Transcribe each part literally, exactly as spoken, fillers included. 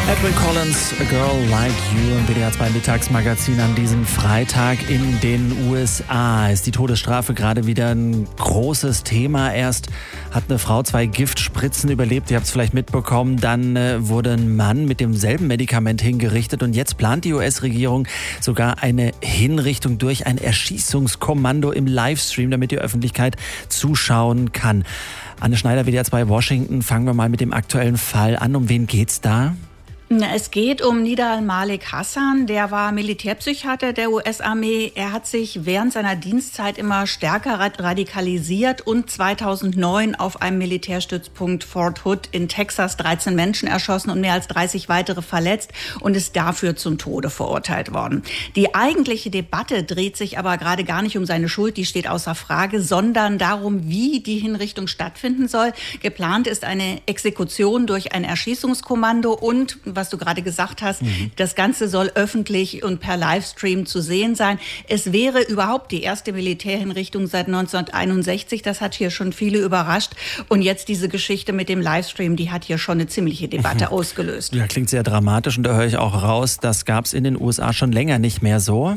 Edwin Collins, A Girl Like You im W D R zwei Mittagsmagazin an diesem Freitag in den U S A. Ist die Todesstrafe gerade wieder ein großes Thema. Erst hat eine Frau zwei Giftspritzen überlebt, ihr habt es vielleicht mitbekommen. Dann äh, wurde ein Mann mit demselben Medikament hingerichtet und jetzt plant die U S-Regierung sogar eine Hinrichtung durch ein Erschießungskommando im Livestream, damit die Öffentlichkeit zuschauen kann. Anne Schneider, W D R zwei Washington, fangen wir mal mit dem aktuellen Fall an. Um wen geht's da? Es geht um Nida al-Malik Hassan, der war Militärpsychiater der U S-Armee. Er hat sich während seiner Dienstzeit immer stärker radikalisiert und zweitausendneun auf einem Militärstützpunkt Fort Hood in Texas dreizehn Menschen erschossen und mehr als dreißig weitere verletzt und ist dafür zum Tode verurteilt worden. Die eigentliche Debatte dreht sich aber gerade gar nicht um seine Schuld, die steht außer Frage, sondern darum, wie die Hinrichtung stattfinden soll. Geplant ist eine Exekution durch ein Erschießungskommando und, was du gerade gesagt hast, mhm. das Ganze soll öffentlich und per Livestream zu sehen sein. Es wäre überhaupt die erste Militärhinrichtung seit neunzehnhunderteinundsechzig. Das hat hier schon viele überrascht. Und jetzt diese Geschichte mit dem Livestream, die hat hier schon eine ziemliche Debatte mhm. ausgelöst. Ja, klingt sehr dramatisch und da höre ich auch raus, das gab es in den U S A schon länger nicht mehr so.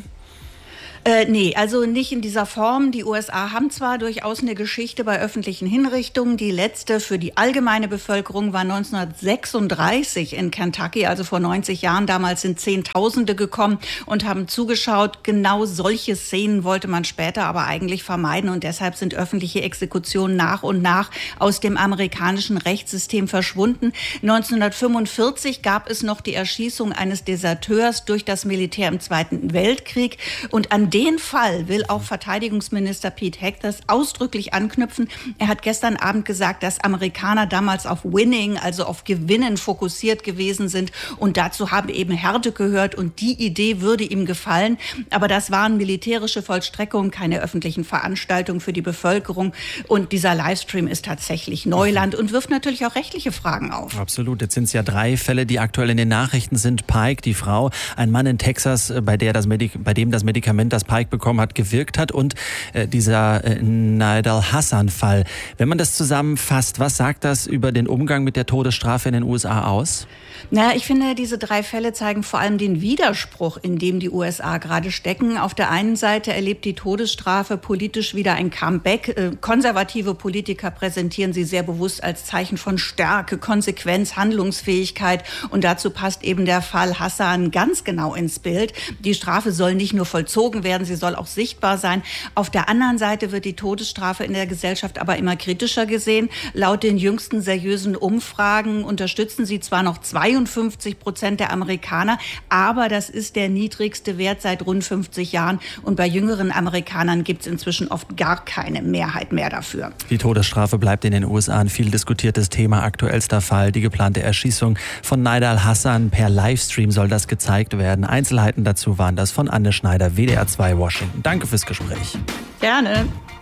Äh, nee, also nicht in dieser Form. Die U S A haben zwar durchaus eine Geschichte bei öffentlichen Hinrichtungen. Die letzte für die allgemeine Bevölkerung war neunzehnhundertsechsunddreißig in Kentucky, also vor neunzig Jahren. Damals sind Zehntausende gekommen und haben zugeschaut. Genau solche Szenen wollte man später aber eigentlich vermeiden und deshalb sind öffentliche Exekutionen nach und nach aus dem amerikanischen Rechtssystem verschwunden. neunzehnhundertfünfundvierzig gab es noch die Erschießung eines Deserteurs durch das Militär im Zweiten Weltkrieg und an den Fall will auch Verteidigungsminister Pete Hegseth ausdrücklich anknüpfen. Er hat gestern Abend gesagt, dass Amerikaner damals auf Winning, also auf Gewinnen fokussiert gewesen sind. Und dazu haben eben Härte gehört und die Idee würde ihm gefallen. Aber das waren militärische Vollstreckungen, keine öffentlichen Veranstaltungen für die Bevölkerung. Und dieser Livestream ist tatsächlich Neuland und wirft natürlich auch rechtliche Fragen auf. Absolut. Jetzt sind es ja drei Fälle, die aktuell in den Nachrichten sind. Pike, die Frau, ein Mann in Texas, bei, der das Medik- bei dem das Medikament, das Pike bekommen hat, gewirkt hat und äh, dieser äh, Nida al-Hassan-Fall. Wenn man das zusammenfasst, was sagt das über den Umgang mit der Todesstrafe in den U S A aus? Na, ich finde, diese drei Fälle zeigen vor allem den Widerspruch, in dem die U S A gerade stecken. Auf der einen Seite erlebt die Todesstrafe politisch wieder ein Comeback. Äh, konservative Politiker präsentieren sie sehr bewusst als Zeichen von Stärke, Konsequenz, Handlungsfähigkeit. Und dazu passt eben der Fall Hassan ganz genau ins Bild. Die Strafe soll nicht nur vollzogen werden, sie soll auch sichtbar sein. Auf der anderen Seite wird die Todesstrafe in der Gesellschaft aber immer kritischer gesehen. Laut den jüngsten seriösen Umfragen unterstützen sie zwar noch zweiundfünfzig Prozent der Amerikaner, aber das ist der niedrigste Wert seit rund fünfzig Jahren. Und bei jüngeren Amerikanern gibt es inzwischen oft gar keine Mehrheit mehr dafür. Die Todesstrafe bleibt in den U S A ein viel diskutiertes Thema. Aktuellster Fall, die geplante Erschießung von Nida al-Hassan. Per Livestream soll das gezeigt werden. Einzelheiten dazu waren das von Anne Schneider, W D R zwei Washington. Danke fürs Gespräch. Gerne.